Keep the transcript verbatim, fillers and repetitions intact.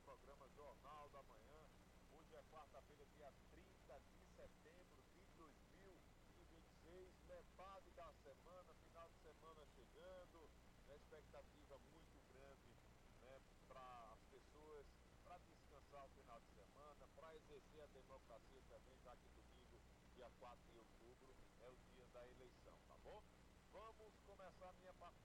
programa Jornal da Manhã. Hoje é quarta-feira, dia trinta de setembro de dois mil e vinte e seis, metade da semana, final de semana chegando, né, expectativa muito grande, né, para as pessoas, para descansar o final de semana, para exercer a democracia também, já que domingo, dia quatro de outubro, é o dia da eleição, tá bom? Vamos começar a minha participação